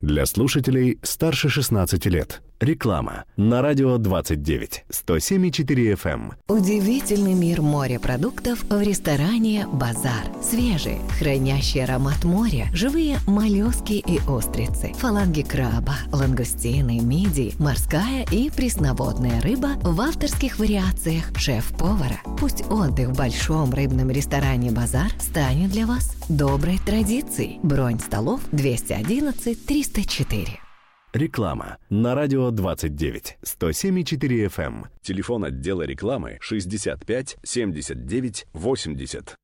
Для слушателей старше 16 лет. Реклама на радио 29, 107,4 FM. Удивительный мир морепродуктов в ресторане «Базар». Свежие, хранящие аромат моря, живые моллюски и устрицы, фаланги краба, лангустины, мидии, морская и пресноводная рыба в авторских вариациях шеф-повара. Пусть отдых в большом рыбном ресторане «Базар» станет для вас доброй традицией. Бронь столов 211 304. Реклама на радио 29, 107,4 FM. Телефон отдела рекламы 65 79 80.